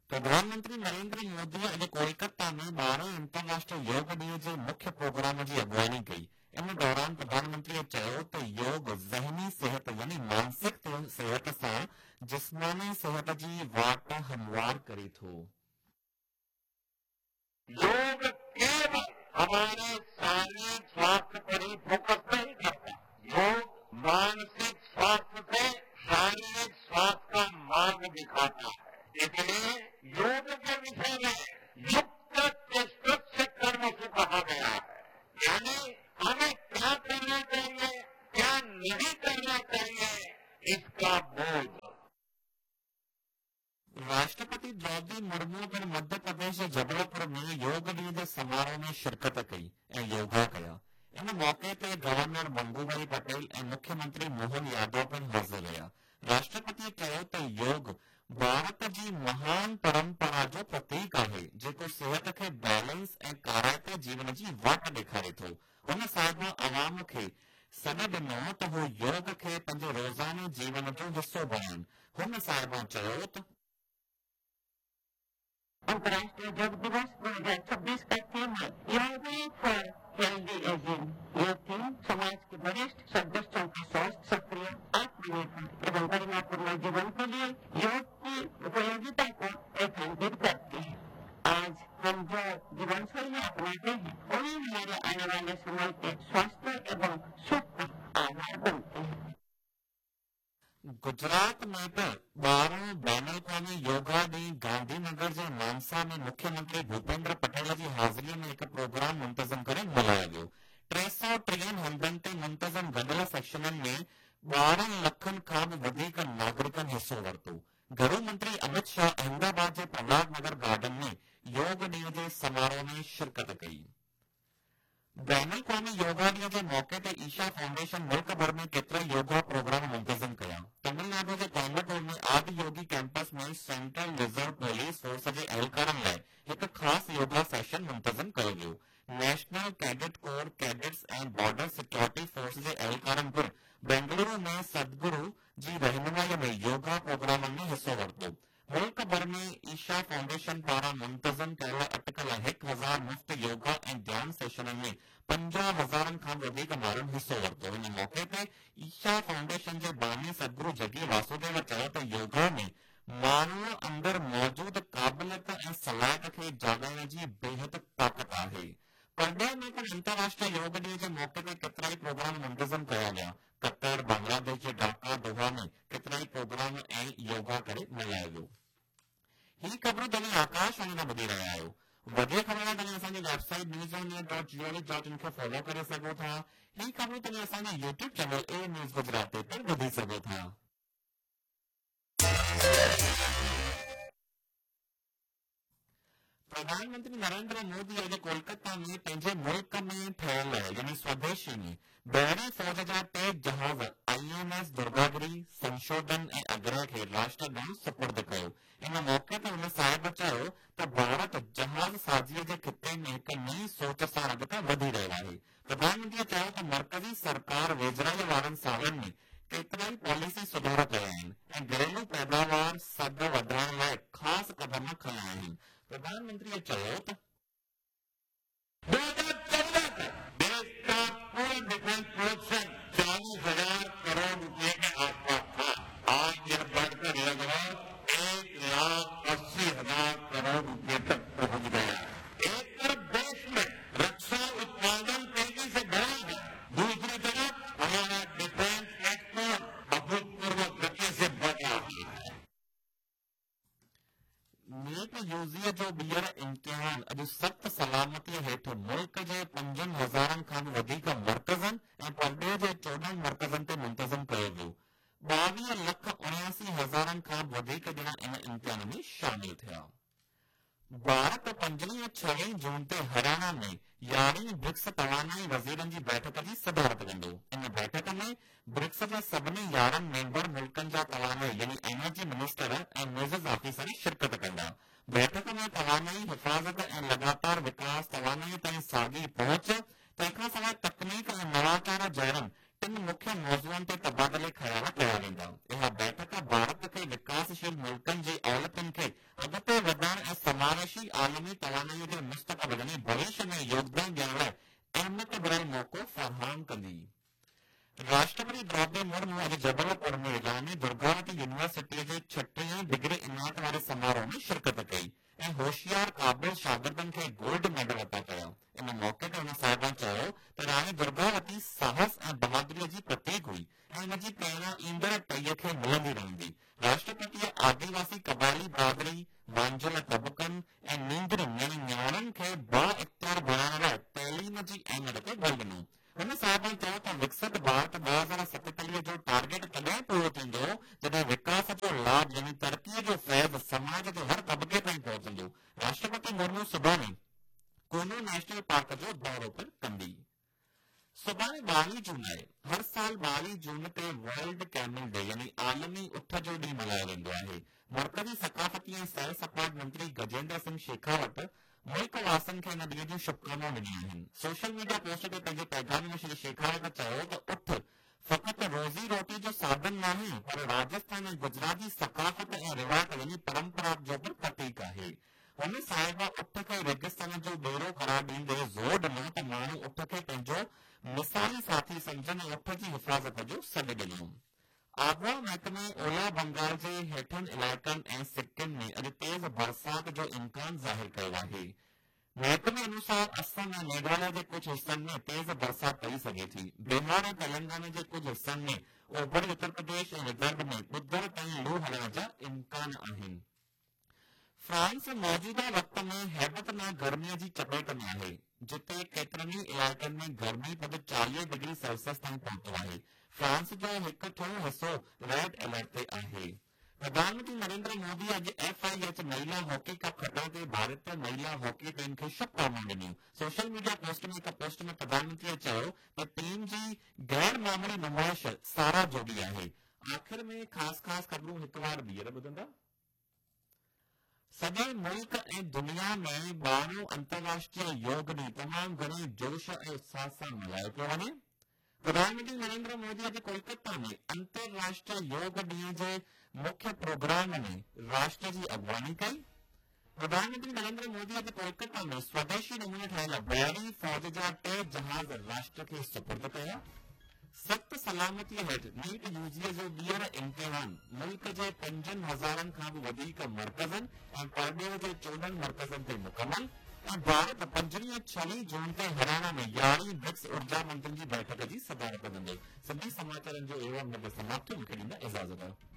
प्रधानमंत्री नरेंद्र मोदी अॼु कोलकाता में 12 अंतर्राष्ट्रीय योग ॾींहं जे मुख्य प्रोग्राम जी अॻुवानी कई। इन दौरान प्रधानमंत्रीअ चयो त योग ज़हनी सिहत यानी मानसिक सिहत सां जिस्मानी सिहत जी वाट हमवार करे थो। योग केवल हमारे शारीरिक स्वास्थ्य पर ही फोकस नहीं करता, योग मानसिक स्वास्थ्य से शारीरिक स्वास्थ्य का मार्ग दिखाता है। इसलिए योग के विषय में युक्त चेष्ट से कर्म से कहा गया है, यानी हमें क्या करना चाहिए, क्या नहीं करना चाहिए, इसका बोध। राष्ट्रपति द्रौपदी मुर्मू पिण मध्य प्रदेश जे जबलपुर में योग ॾींहं जे समारोह में शिरकत कई ऐं योगा कया। इन मौके ते गवर्नर मंगूभाई पटेल ऐं मुख्यमंत्री मोहन यादव पिण हाज़िर रहिया। राष्ट्रपतिअ चयो त योग भारत जी महान परंपरा जो प्रतीक आहे, जेको सिहत खे बैलेंस ऐं काराइते जीवन जी वाट ॾेखारे थो। हुन साहिब अवाम खे सॾु ॾिनो त हू योग खे पंहिंजे रोज़ाने जीवन जो हिसो बणाइनि। हुन साहिब चयो त अंतर्राष्ट्रीय योग दिवस 2026 का थीम है योगिंग फॉर हेल्दी एजिंग। यह थीम समाज के वरिष्ठ सदस्यों के स्वस्थ, सक्रिय, आत्मनिर्भर एवं गरिमापूर्ण जीवन के लिए योग की उपयोगिता को रेखांकित करती है। आज हम जो जीवन शैली अपनाते हैं वही हमारे आने वाले समय के स्वास्थ्य एवं सुख का आधार बनते हैं। गुजरात में त 12 बैन-अल-क़वामी योगा ॾींहुं गांधीनगर जे मानसा में मुख्यमंत्री भूपेंद्र पटेल जी हाज़िरीअ में हिकु प्रोग्राम मुंतज़म करे मल्हायो वियो। 363 हंधनि ते मुंतज़म गॾियल सेक्शननि में 12 लखनि खां बि वधीक नागरिकनि हिसो वरितो। गृह मंत्री अमित शाह अहमदाबाद जे प्रहलाद नगर गार्डन में योग ॾींहं जे समारोह में शिरकत कई। बैन-अल-क़वामी योगा ॾींहं जे मौके ते ईशा फाउंडेशन मुल्क भर में केतिरा योगा प्रोग्राम मुंतज़म कया। तमिलनाडु जे कोयम्बटूर में आदि योगी कैंपस में सेंट्रल रिजर्व पुलिस फोर्स जे एहलकारनि लाइ हिकु ख़ासि योगा सेशन मुंतज़म कयो वियो। नेशनल कैडेट कोर कैडेट्स ऐं बॉर्डर सिक्योरिटी फोर्स जे एहलकारनि पिण बेंगलुरु में सदगुरु जी रहनुमाईअ में योगा प्रोग्रामनि में हिसो वरितो। मुल्क भर में ईशा फाउंडेशन पारां मुंतज़म कयल अटकल 1000 मुफ़्त योगा ऐं ध्यान सेशननि में 50,000 खां वधीक माण्हुनि हिसो वरितो। हिन मौके ते ईशा फाउंडेशन जे बानी सदगुरु जगी वासुदेव चयो त योगा में माण्हूअ अंदरि मौजूद क़ाबिलियत ऐं सलाहियत खे जाॻाइण जी बेहद ताक़त आहे। परॾेह में पिण अंतर्राष्ट्रीय योग ॾींहं जे मौके ते केतिरा ई प्रोग्राम मुंतज़म कया विया। कतर, बांग्लादेश जे ढाका, दोहा में केतिरा ई प्रोग्राम ऐं योगा करे मल्हायो वियो। ही ख़बरूं तव्हां आकाशवाणी तां ॿुधी रहिया आहियो। वधीक ख़बर लाइ तव्हां असांजी वेबसाइट newsonia.gov.in खे फॉलो करे सघो था। ही ख़बरूं तव्हां असांजे यूट्यूब चैनल ए न्यूज़ गुजराती ते ॿुधी सघो था। प्रधानमंत्री नरेंद्र मोदी अॼु कोलकाता में पंहिंजे मुल्क में ठहियल यानी स्वदेशी में बहरी फ़ौज जा 3 जहाज़ INS दुर्गागिरी, संशोधन ऐं अग्रह खे राष्ट्र ॾांहुं सुपुर्द कयो। इन मौके ते हुन साहिब चयो त भारत जहाज़ साज़ीअ जे खिते में हिकु नई सोच सां अॻिते वधी रहियो आहे। प्रधानमंत्रीअ चयो त मर्कज़ी सरकार वेझराईअ वारनि सालनि में केतिरा ई पॉलिसी सुधार कया आहिनि ऐं घरेलू पैदावार सद वधाइण लाइ ख़ासि क़दम खंया आहिनि। प्रधानमंत्री चयो त 2014 तक देश का कुल डिफेंस प्रोडक्शन 40,000 करोड़ रुपए के आसपास था। आज यह बढ़कर लगभग 1,80,000 करोड़ रुपए तक पहुंच गया। एक तरफ देश में रक्षा उत्पादन तेजी से बढ़ा है, दूसरी तरफ हमारा डिफेंस एक्सपोर्ट अभूतपूर्व गति से बढ़ रहा है। नीट यूज़ीअ जो ॿीहर इम्तिहान अॼु सख़्त सलामतीअ हेठि मुल्क जे 5,000 खां बि वधीक मर्कज़नि ऐं परॾेह जे 14 मर्कज़नि ते मुंतज़म कयो वियो। 22,79,000 खां बि वधीक ॼणा इन इम्तिहान में शामिल थिया। भारत 5वीं ऐं 6वीं जून ते हरियाणा में 11वीं ब्रिक्स तवानाई वज़ीरनि जी बैठक जी सदारत कंदो। इन बैठक में ब्रिक्स जे सभिनी 11 मेंबर मुल्कनि जा तवानाई यानी एनर्जी मिनिस्टर ऐं मेज़र्स ऑफिसर शिरकत कंदा। बैठक में तवानाई हिफ़ाज़त ऐं लगातार विकास, तवानाई ताईं साॻी पहुच, तंहिंखां सवाइ तकनीक ऐं नवाचार जहिड़नि 3 मुख्य मौज़ुअनि ते तबादले ख़याल कया वेंदा। इहा बैठक भारत खे विकासशील मुल्कनि जी औलतुनि खे अॻिते वधण ऐं समावेशी आलमी तवानाईअ जे मुस्तक़बिल यानी भविष्य में योगदान ॾियण लाइ अहमियत भरियल मौक़ो फ़राहम कंदी। राष्ट्रपति द्रौपदी मुर्मू अॼु जबलपुर में इलामी दुर्गावती यूनिवर्सिटीअ जे 6वीं डिग्री इनात वारे समारोह में शिरकत कई ऐं होशियार क़ाबिल शागिर्दनि खे गोल्ड मेडल अता कया। इन मौक़े ते हुन साहिबा चयो त राणी दुर्गावती साहस ऐं बहादुरीअ जी प्रतीक हुई ऐं इन जी प्रेरणा ईंदड़ टईअ खे मिलंदी रहंदी। राष्ट्रपतिअ आदिवासी क़बाइली बिरादरी, वांझल तबक़नि ऐं नींदरुनि यानी न्याणियुनि खे बाइख़्तियार बणाइण लाइ तइलीम जी अहमियत ते बल ॾिनो। हुन साहिबनि चयो त विकसित भारत 2047 जो टारगेट तॾहिं पूरो थींदो जॾहिं विकास जो लाभ यानी तरक़ीअ जो फैज़ समाज जे हर तबक़े ताईं पहुचंदो। राष्ट्रपति मुर्मू सुभाणे कूनो नेशनल पार्क जो दौरो पिणु कंदी। सुभाणे 22 जून आहे। हर साल 22 जून ते वर्ल्ड कैमल डे यानी आलमी उठ जो ॾींहुं मल्हायो वेंदो आहे। मरकज़ी सक़ाफ़ती ऐं सैर सपाट मंत्री गजेंद्र सिंह शेखावत मुल्क वासियुनि खे इन ॾींहं जूं शुभकामनाऊं ॾिनियूं आहिनि। सोशल मीडिया पोस्ट ते पंहिंजे पैगाम में श्री शेखावत चयो त उठ फ़क़ति रोज़ी रोटी जो साधन नाहे पर राजस्थान ऐं गुजरात जी सक़ाफ़त ऐं रिवायत यानी परंपरा जो बि प्रतीक आहे। हुन साहिबा उठ खे रेगिस्तान जो ॿेड़ो करार ॾींदे ज़ोर ॾिनो त माण्हू उठ खे पंहिंजो मिसाली साथी सम्झनि ऐं उठ जी हिफ़ाज़त जो सॾु ॾिनो। आबहवा महकमे ओलह बंगाल जे हेठनि इलाइक़नि ऐं सिक्किम में अॼु तेज़ बरसात जो इम्कान ज़ाहिर कयो आहे। महकमे अनुसार असम ऐं मेघालय जे कुझु हिस्सनि में तेज़ बरसात पई सघे थी। बिहार ऐं तेलंगाना जे कुझु हिस्सनि में ओभर उत्तर प्रदेश ऐं विदर्भ में ॿुधर ताईं लू हलण जा इम्कान आहिनि। फ्रांस मौजूदा वक़्त में हैबतनाक गर्मीअ जी चपेट में आहे, जिते केतिरनि ई इलाइक़नि में गर्मी पद 40 डिग्री सेल्सियस ताईं पहुतो आहे। फ्रांस जो हिकु टियों हिसो रेड अलर्ट ते आहे। प्रधानमंत्री नरेंद्र मोदी अॼु FIH महिला हॉकी कप खटण ते भारतीय महिला हॉकी टीम खे शुभकामनाऊं ॾिनियूं। सोशल मीडिया पोस्ट में हिकु पोस्ट में प्रधानमंत्रीअ चयो त टीम जी गैर मामूली नुमाइश सारा जोगी आहे। आख़िर में ख़ासि ख़बरूं हिकु बार ॿीहर ॿुधंदा। सॼे मुल्क ऐं दुनिया में 12 अंतर्राष्ट्रीय योग ॾींहुं तमामु घणे जोश ऐं उत्साह सां मल्हायो पियो वञे। प्रधानमंत्री नरेंद्र मोदी अॼु कोलकाता में अंतर्राष्ट्रीय योग ॾींहं जे मुख्य प्रोग्राम में राष्ट्र जी अॻवानी कई। प्रधानमंत्री नरेंद्र मोदी अॼु कोलकाता में स्वदेशी नमूने ठहियल बहरी फ़ौज जा 2 जहाज़ राष्ट्र खे सुपुर्द कया। सख़्त सलामतीअ हेठि नीट यूजीअ जो ॿीहर इम्तिहान मुल्क जे 5,000 खां बि वधीक मर्कज़नि ऐं परॾेह जे 14 मर्कज़नि ते मुकमल ऐं भारत 5वीं ऐं 6वीं जून ते हरियाणा में 11वीं ब्रिक्स ऊर्जा मंत्रियुनि जी बैठक जी सदारत कंदो। सभी समाचारनि जो एवं समाप्त मूंखे ॾींदा इजाज़त।